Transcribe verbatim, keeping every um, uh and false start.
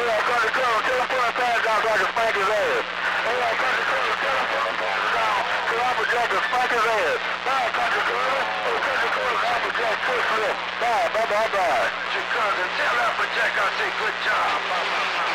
yeah, country color, tell him put a fast down so I can spank his ass. Hey, yeah, country color, tell him put a fast down so Applejack can spank his ass. Bye, country color. Hey, country color, Applejack, push flip. Bye, bye, bye, bye. Your cousin, tell Applejack I say good job. Bye, bye, bye.